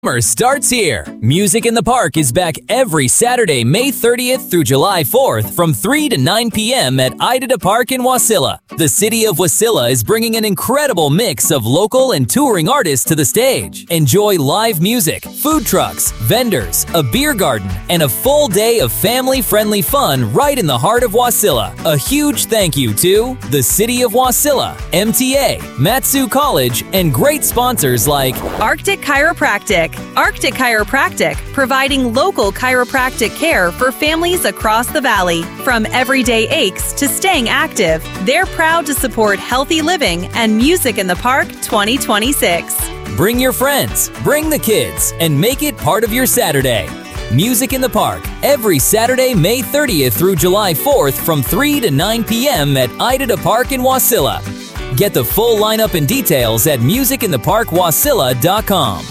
Summer starts here. Music in the Park is back every Saturday, May 30th through July 4th from 3 to 9 p.m. at Idada Park in Wasilla. The city of Wasilla is bringing an incredible mix of local and touring artists to the stage. Enjoy live music, food trucks, vendors, a beer garden, and a full day of family-friendly fun right in the heart of Wasilla. A huge thank you to the City of Wasilla, MTA, Matsu College, and great sponsors like Arctic Chiropractic. Arctic Chiropractic, providing local chiropractic care for families across the valley. From everyday aches to staying active, they're proud to support healthy living and Music in the Park 2026. Bring your friends, bring the kids, and make it part of your Saturday. Music in the Park, every Saturday, May 30th through July 4th from 3 to 9 p.m. at Idada Park in Wasilla. Get the full lineup and details at musicintheparkwasilla.com.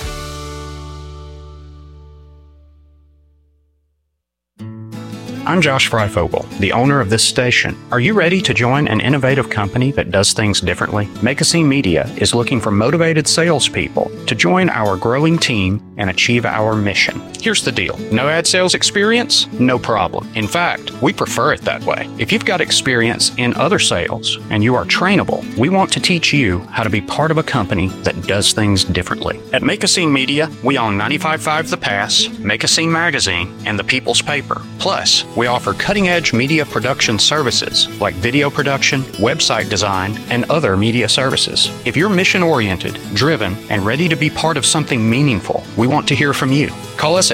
I'm Josh Freifogel, the owner of this station. Are you ready to join an innovative company that does things differently? Make a Scene Media is looking for motivated salespeople to join our growing team and achieve our mission. Here's the deal. No ad sales experience? No problem. In fact, we prefer it that way. If you've got experience in other sales and you are trainable, we want to teach you how to be part of a company that does things differently. At Make a Scene Media, we own 95.5 The Pass, Make a Scene Magazine, and The People's Paper. Plus, we offer cutting-edge media production services like video production, website design, and other media services. If you're mission-oriented, driven, and ready to be part of something meaningful, we want to hear from you. Call us at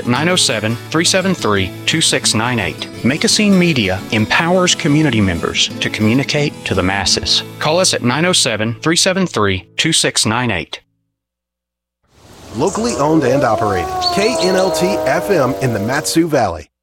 907-373-2698. Make a Scene Media empowers community members to communicate to the masses. Call us at 907-373-2698. Locally owned and operated. KNLT FM in the Matsu Valley.